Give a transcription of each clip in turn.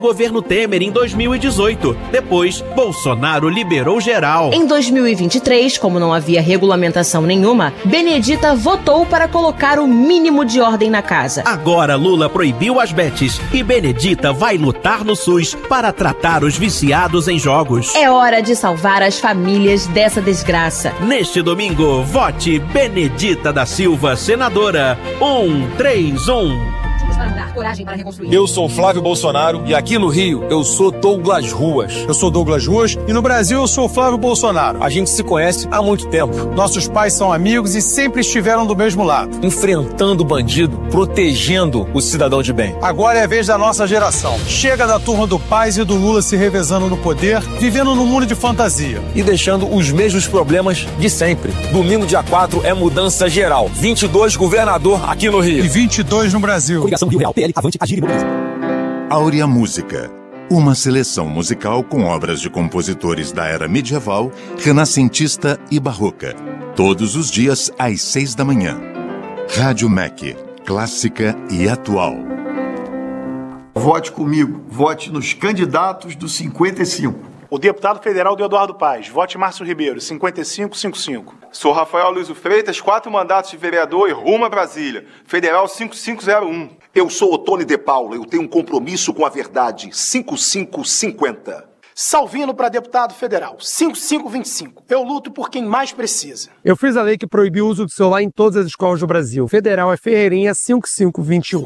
Governo Temer em 2018. Depois, Bolsonaro liberou geral. Em 2023, como não havia regulamentação nenhuma, Benedita votou para colocar o mínimo de ordem na casa. Agora Lula proibiu as betes e Benedita vai lutar no SUS para tratar os viciados em jogos. É hora de salvar as famílias dessa desgraça. Neste domingo, vote Benedita da Silva, senadora 131. Eu sou Flávio Bolsonaro e aqui no Rio eu sou Douglas Ruas. Eu sou Douglas Ruas e no Brasil eu sou Flávio Bolsonaro. A gente se conhece há muito tempo. Nossos pais são amigos e sempre estiveram do mesmo lado. Enfrentando o bandido, protegendo o cidadão de bem. Agora é a vez da nossa geração. Chega da turma do Paz e do Lula se revezando no poder, vivendo num mundo de fantasia. E deixando os mesmos problemas de sempre. Domingo, dia 4, é mudança geral. 22, governador aqui no Rio. E 22 no Brasil. Coligação Rio Real, PL, Avante, Agir e Mobiliza. Áurea Música. Uma seleção musical com obras de compositores da era medieval, renascentista e barroca. Todos os dias às 6 da manhã. Rádio MEC. Clássica e atual. Vote comigo. Vote nos candidatos do 55. O deputado federal Eduardo Paes. Vote Márcio Ribeiro, 5555. Sou Rafael Luiz Freitas, 4 mandatos de vereador e rumo a Brasília. Federal 5501. Eu sou Otônio de Paula, eu tenho um compromisso com a verdade. 5550. Salvino para deputado federal, 5525. Eu luto por quem mais precisa. Eu fiz a lei que proibiu o uso do celular em todas as escolas do Brasil. Federal é Ferreirinha 5521.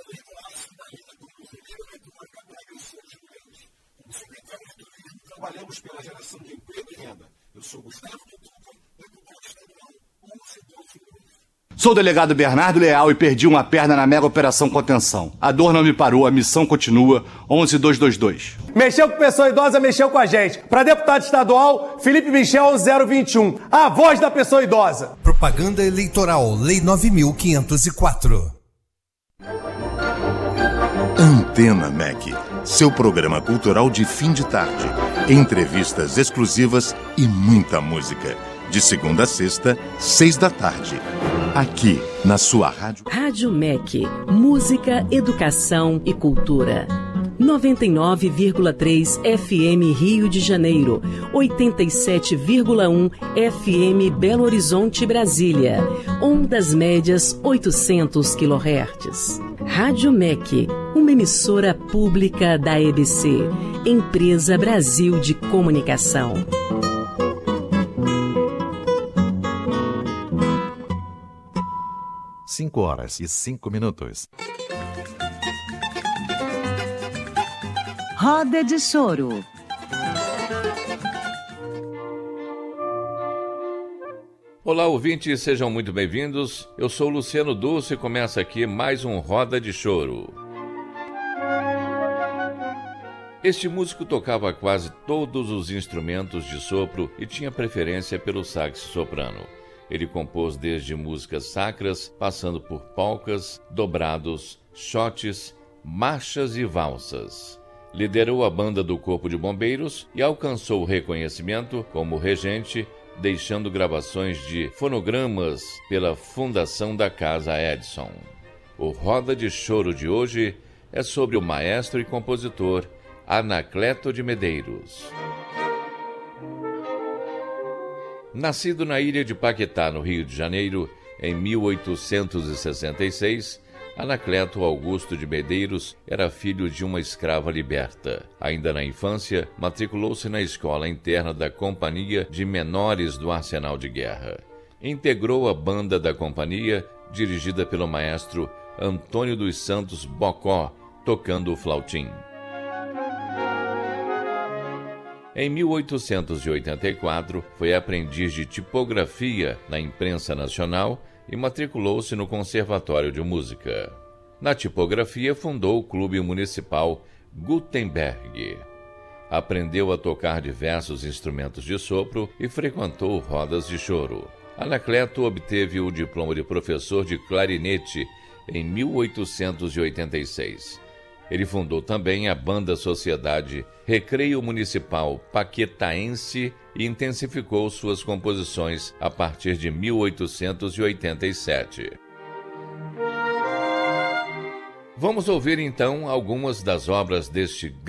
Trabalhamos pela geração de emprego e renda. Eu sou Gustavo. Sou o delegado Bernardo Leal e perdi uma perna na mega operação contenção. A dor não me parou, a missão continua. 11222. Mexeu com pessoa idosa, mexeu com a gente. Para deputado estadual, Felipe Michel 021. A voz da pessoa idosa. Propaganda eleitoral, Lei 9.504. Antena MEC. Seu programa cultural de fim de tarde. Entrevistas exclusivas e muita música. De segunda a sexta, 6 da tarde. Aqui, na sua rádio. Rádio MEC. Música, educação e cultura. 99,3 FM Rio de Janeiro. 87,1 FM Belo Horizonte, Brasília. Ondas médias 800 kHz. Rádio MEC. Uma emissora pública da EBC. Empresa Brasil de Comunicação. 5h05. Roda de Choro. Olá, ouvintes, sejam muito bem-vindos. Eu sou Luciano Dulce e começa aqui mais um Roda de Choro. Este músico tocava quase todos os instrumentos de sopro e tinha preferência pelo sax soprano. Ele compôs desde músicas sacras, passando por polcas, dobrados, shotes, marchas e valsas. Liderou a banda do Corpo de Bombeiros e alcançou reconhecimento como regente, deixando gravações de fonogramas pela fundação da Casa Edison. O Roda de Choro de hoje é sobre o maestro e compositor Anacleto de Medeiros. Nascido na ilha de Paquetá, no Rio de Janeiro, em 1866, Anacleto Augusto de Medeiros era filho de uma escrava liberta. Ainda na infância, matriculou-se na escola interna da Companhia de Menores do Arsenal de Guerra. Integrou a banda da companhia, dirigida pelo maestro Antônio dos Santos Bocó, tocando o flautim. Em 1884, foi aprendiz de tipografia na Imprensa Nacional e matriculou-se no Conservatório de Música. Na tipografia, fundou o Clube Municipal Gutenberg. Aprendeu a tocar diversos instrumentos de sopro e frequentou rodas de choro. Anacleto obteve o diploma de professor de clarinete em 1886. Ele fundou também a Banda Sociedade Recreio Municipal Paquetaense e intensificou suas composições a partir de 1887. Vamos ouvir então algumas das obras deste